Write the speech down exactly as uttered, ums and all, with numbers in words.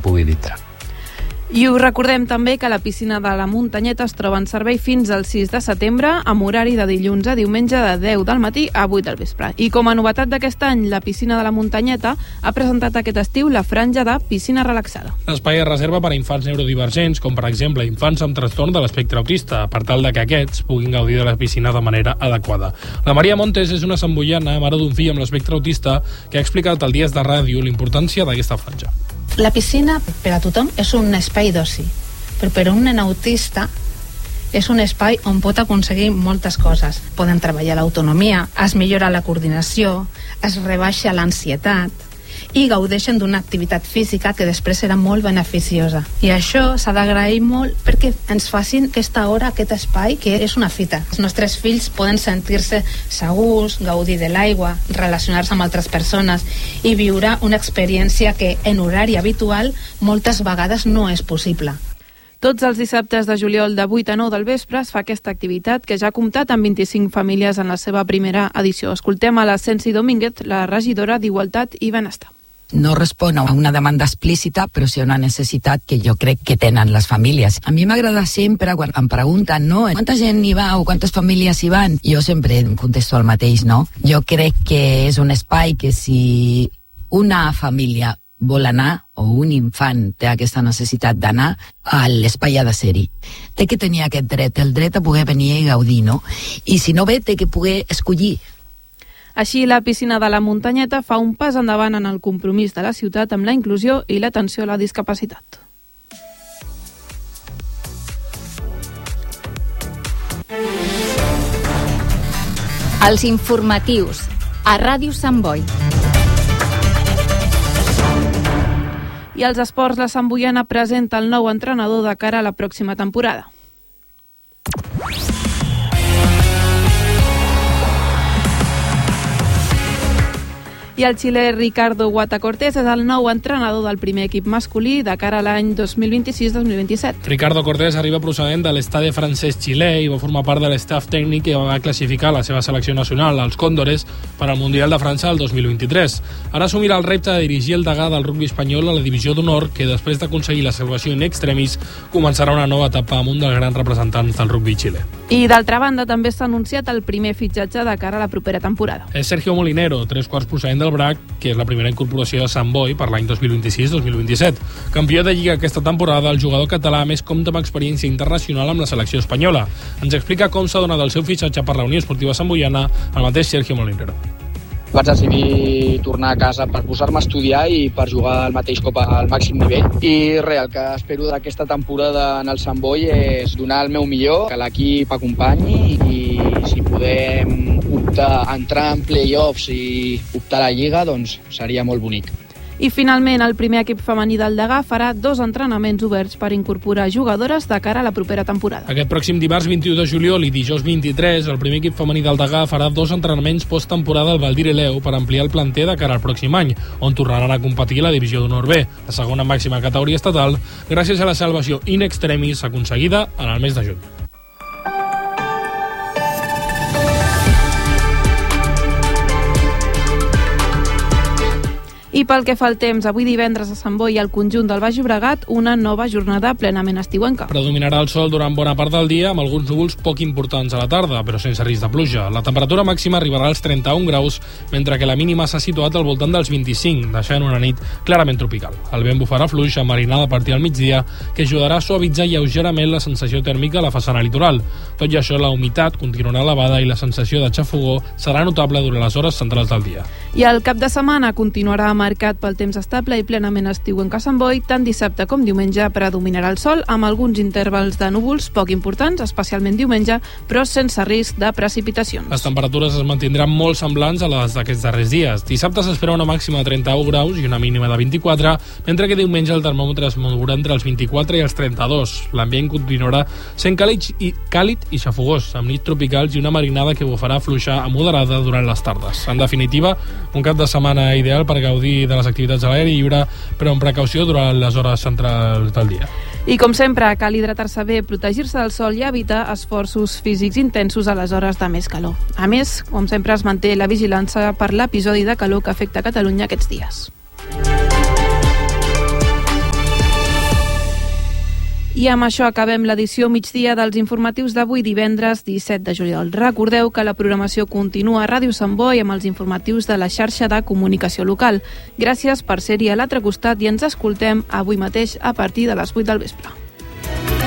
pugui dintre. I us recordem també que la piscina de la Muntanyeta es troba en servei fins al sis de setembre, amb horari de dilluns a diumenge de deu del matí a vuit del vespre. I com a novetat d'aquest any, la piscina de la Muntanyeta ha presentat aquest estiu la franja de piscina relaxada. L'espai es reserva per a infants neurodivergents, com per exemple infants amb trastorn de l'espectre autista, per tal de que aquests puguin gaudir de la piscina de manera adequada. La Maria Montes és una samboiana, mare d'un fill amb l'espectre autista, que ha explicat al Dies de Ràdio l'importància d'aquesta franja. La piscina per a tothom és un espai d'oci, però per a un nen autista és un espai on pot aconseguir moltes coses. Poden treballar l'autonomia, es millora la coordinació, es rebaixa l'ansietat i gaudeixen d'una activitat física que després serà molt beneficiosa. I això s'ha d'agrair molt perquè ens facin aquesta hora, aquest espai, que és una fita. Els nostres fills poden sentir-se segurs, gaudir de l'aigua, relacionar-se amb altres persones i viure una experiència que en horari habitual moltes vegades no és possible. Tots els dissabtes de juliol de vuit a nou del vespre es fa aquesta activitat que ja ha comptat amb vint-i-cinc famílies en la seva primera edició. Escoltem a la Sensi Domínguez, la regidora d'Igualtat i Benestar. No respon a una demanda explícita, però sí a una necessitat que jo crec que tenen les famílies. A mi m'agrada sempre, quan em pregunten, no, quanta gent hi va o quantes famílies hi van, jo sempre em contesto el mateix, no? Jo crec que és un espai que si una família vol anar o un infant té aquesta necessitat d'anar, l'espai ha de ser-hi. Té que tenir aquest dret, el dret a poder venir i gaudir, no? I si no ve, té que poder escollir. Així, la piscina de la Muntanyeta fa un pas endavant en el compromís de la ciutat amb la inclusió i l'atenció a la discapacitat. Els informatius a Ràdio Sant Boi. I als esports, la samboiana presenta el nou entrenador de cara a la pròxima temporada. I el xilè Ricardo Guatacortés és el nou entrenador del primer equip masculí de cara a l'any dos mil vint-i-sis dos mil vint-i-set. Ricardo Cortés arriba procedent de l'Estade francès xilè i va formar part de l'estaf tècnic que va classificar la seva selecció nacional, els Cóndores, per al Mundial de França el dos mil vint-i-tres. Ara assumirà el repte de dirigir el degà del rugbi espanyol a la divisió d'honor, que després d'aconseguir la salvació in extremis començarà una nova etapa amb un dels grans representants del rugbi xilè. I d'altra banda també s'ha anunciat el primer fitxatge de cara a la propera temporada. És Sergio Molinero, tres quarts procedent del Brac, que és la primera incorporació de Sant Boi per l'any dos mil vint-i-sis dos mil vint-i-set. Campió de Lliga aquesta temporada, el jugador català més compta amb experiència internacional amb la selecció espanyola. Ens explica com s'ha donat el seu fitxatge per la Unió Esportiva Samboiana el mateix Sergio Molinero. Vaig decidir tornar a casa per posar-me a estudiar i per jugar al mateix cop al màxim nivell. I res, el que espero d'aquesta temporada en el Sant Boi és donar el meu millor, que l'equip acompanyi i si podem optar a entrar en play-offs i optar a la Lliga, doncs seria molt bonic. I finalment, el primer equip femení del Degà farà dos entrenaments oberts per incorporar jugadores de cara a la propera temporada. Aquest pròxim dimarts vint-i-u de juliol i dijous vint-i-tres, el primer equip femení del Degà farà dos entrenaments post-temporada al Valdir Eleu per ampliar el planter de cara al pròxim any, on tornaran a competir a la divisió d'honor B, la segona màxima categoria estatal, gràcies a la salvació in extremis aconseguida en el mes de juny. I pel que fa al temps, avui divendres a Sant Boi i al conjunt del Baix Llobregat, una nova jornada plenament estiuenca. Predominarà el sol durant bona part del dia, amb alguns núvols poc importants a la tarda, però sense risc de pluja. La temperatura màxima arribarà als trenta-un graus, mentre que la mínima s'ha situat al voltant dels vint-i-cinc, deixant una nit clarament tropical. El vent bufarà fluix a marinada a partir del migdia, que ajudarà a suavitzar lleugerament la sensació tèrmica a la façana litoral. Tot i això, la humitat continuarà elevada i la sensació de xafogó serà notable durant les hores centrals del dia. I el cap de setmana continuarà marcat pel temps estable i plenament estiuenc a Sant Boi. Tant dissabte com diumenge predominarà el sol, amb alguns intervals de núvols poc importants, especialment diumenge, però sense risc de precipitacions. Les temperatures es mantindran molt semblants a les d'aquests darrers dies. Dissabte s'espera una màxima de trenta-u graus i una mínima de vint-i-quatre, mentre que diumenge el termòmetre es mourà entre els vint-i-quatre i els trenta-dos. L'ambient continuarà sent càlid i, càlid i xafogós, amb nits tropicals i una marinada que bufarà fluixa a moderada durant les tardes. En definitiva, un cap de setmana ideal per gaudir de les activitats a l'aire lliure, però amb precaució durant les hores centrals del dia. I com sempre, cal hidratar-se bé, protegir-se del sol i evitar esforços físics intensos a les hores de més calor. A més, com sempre, es manté la vigilància per l'episodi de calor que afecta Catalunya aquests dies. I amb això acabem l'edició migdia dels informatius d'avui divendres disset de juliol. Recordeu que la programació continua a Ràdio Sant Boi amb els informatius de la xarxa de comunicació local. Gràcies per ser-hi a l'altre costat i ens escoltem avui mateix a partir de les vuit del vespre.